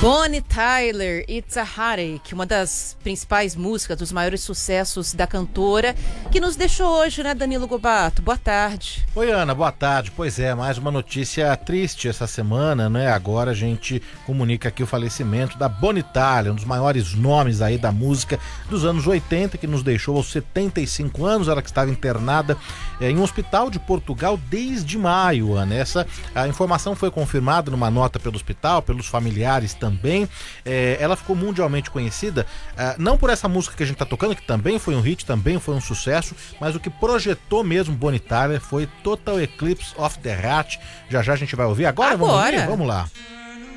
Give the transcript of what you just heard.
Bonnie Tyler, It's a Heartache, uma das principais músicas, dos maiores sucessos da cantora, que nos deixou hoje, né, Danilo Gobato? Boa tarde. Oi, Ana, boa tarde. Pois é, mais uma notícia triste essa semana, né? Agora a gente comunica aqui o falecimento da Bonnie Tyler, um dos maiores nomes aí da música dos anos 80, que nos deixou aos 75 anos, ela que estava internada em um hospital de Portugal desde maio, Ana. A informação foi confirmada numa nota pelo hospital, pelos familiares também. Ela ficou mundialmente conhecida, não por essa música que a gente tá tocando, que também foi um hit, também foi um sucesso, mas o que projetou mesmo Bonnie Tyler foi Total Eclipse of the Heart. Já já a gente vai ouvir. Agora. Vamos ouvir? Vamos lá.